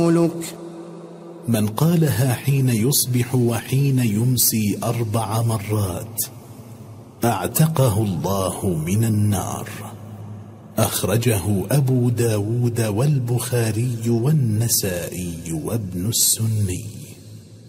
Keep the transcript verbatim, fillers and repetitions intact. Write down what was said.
رسولك. من قالها حين يصبح وحين يمسي أربع مرات أعتقه الله من النار. أخرجه أبو داود والبخاري والنسائي وابن السني.